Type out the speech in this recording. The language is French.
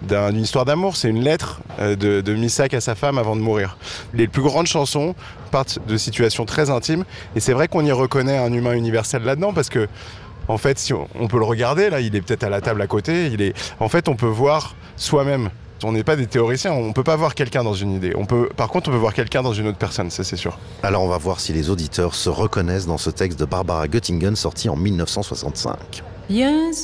d'une histoire d'amour, c'est une lettre de Missak à sa femme avant de mourir. Les plus grandes chansons partent de situations très intimes et c'est vrai qu'on y reconnaît un humain universel là-dedans parce que en fait, si on peut le regarder, là, il est peut-être à la table à côté, en fait, on peut voir soi-même. On n'est pas des théoriciens, on ne peut pas voir quelqu'un dans une idée. Par contre, on peut voir quelqu'un dans une autre personne, ça c'est sûr. Alors on va voir si les auditeurs se reconnaissent dans ce texte de Barbara Göttingen sorti en 1965. Viens